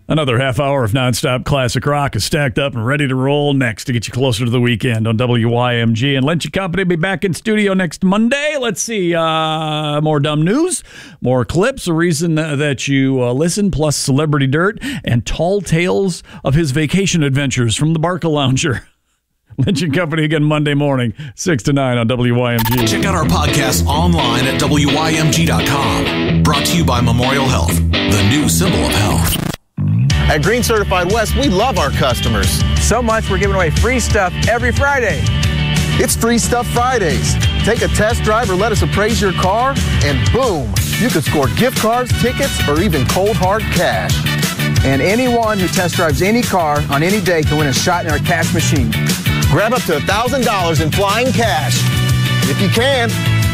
Another half hour of nonstop classic rock is stacked up and ready to roll next to get you closer to the weekend on WYMG. And Lynch & Company will be back in studio next Monday. Let's see, more dumb news, more clips, a reason that you listen, plus celebrity dirt, and tall tales of his vacation adventures from the Barca Lounger. Lynch & Company again Monday morning, 6 to 9 on WYMG. Check out our podcast online at WYMG.com. Brought to you by Memorial Health, the new symbol of health. At Green Certified West, we love our customers. So much, we're giving away free stuff every Friday. It's Free Stuff Fridays. Take a test drive or let us appraise your car, and boom, you could score gift cards, tickets, or even cold hard cash. And anyone who test drives any car on any day can win a shot in our cash machine. Grab up to $1,000 in flying cash, if you can.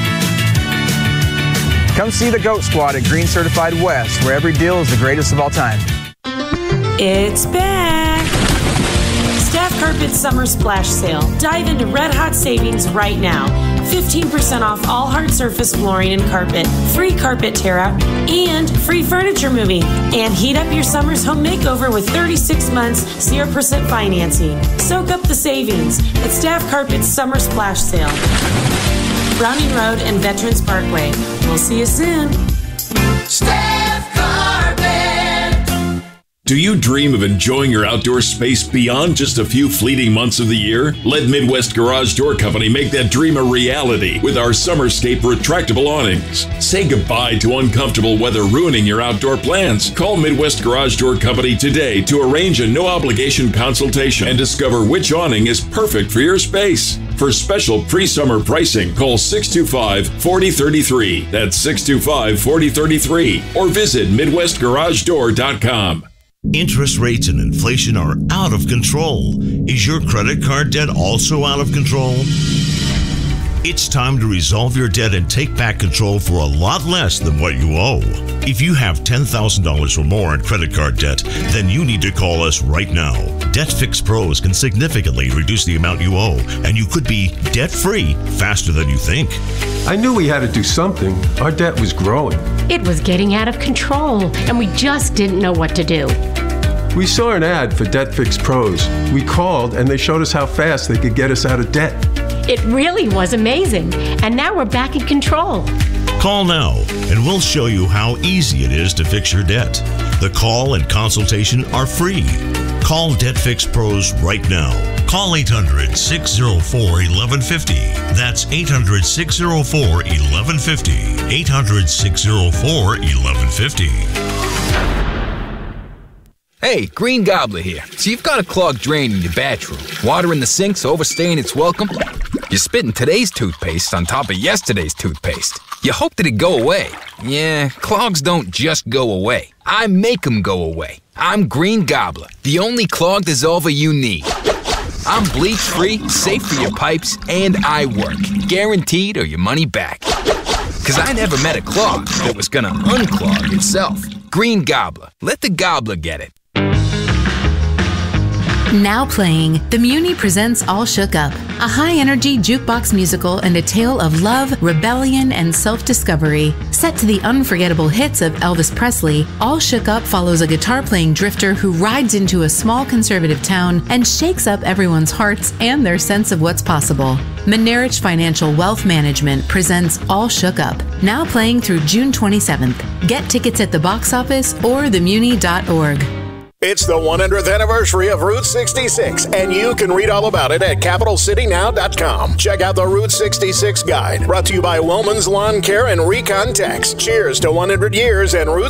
Come see the GOAT Squad at Green Certified West, where every deal is the greatest of all time. It's back! Staff Carpet's Summer Splash Sale. Dive into red-hot savings right now. 15% off all hard surface flooring and carpet, free carpet tear-out, and free furniture moving. And heat up your summer's home makeover with 36 months, 0% financing. Soak up the savings at Staff Carpet's Summer Splash Sale. Browning Road and Veterans Parkway. We'll see you soon. Staff Carpet. Do you dream of enjoying your outdoor space beyond just a few fleeting months of the year? Let Midwest Garage Door Company make that dream a reality with our Summerscape retractable awnings. Say goodbye to uncomfortable weather ruining your outdoor plans. Call Midwest Garage Door Company today to arrange a no-obligation consultation and discover which awning is perfect for your space. For special pre-summer pricing, call 625-4033. That's 625-4033. Or visit MidwestGarageDoor.com. Interest rates and inflation are out of control. Is your credit card debt also out of control? It's time to resolve your debt and take back control for a lot less than what you owe. If you have $10,000 or more in credit card debt, then you need to call us right now. Debt Fix Pros can significantly reduce the amount you owe, and you could be debt-free faster than you think. I knew we had to do something. Our debt was growing. It was getting out of control, and we just didn't know what to do. We saw an ad for Debt Fix Pros. We called, and they showed us how fast they could get us out of debt. It really was amazing, and now we're back in control. Call now, and we'll show you how easy it is to fix your debt. The call and consultation are free. Call Debt Fix Pros right now. Call 800-604-1150. That's 800-604-1150. 800-604-1150. Hey, Green Gobbler here. So you've got a clogged drain in your bathroom. Water in the sink's overstaying its welcome. You're spitting today's toothpaste on top of yesterday's toothpaste. You hope that it'd go away. Yeah, clogs don't just go away. I make them go away. I'm Green Gobbler, the only clog dissolver you need. I'm bleach-free, safe for your pipes, and I work. Guaranteed or your money back. Because I never met a clog that was gonna unclog itself. Green Gobbler. Let the gobbler get it. Now playing, the Muni presents All Shook Up, a high-energy jukebox musical and a tale of love, rebellion, and self-discovery. Set to the unforgettable hits of Elvis Presley, All Shook Up follows a guitar-playing drifter who rides into a small conservative town and shakes up everyone's hearts and their sense of what's possible. Menerich Financial Wealth Management presents All Shook Up, now playing through June 27th. Get tickets at the box office or themuni.org. It's the 100th anniversary of Route 66, and you can read all about it at CapitalCityNow.com. Check out the Route 66 Guide, brought to you by Woman's Lawn Care and Recon Tax. Cheers to 100 years and Route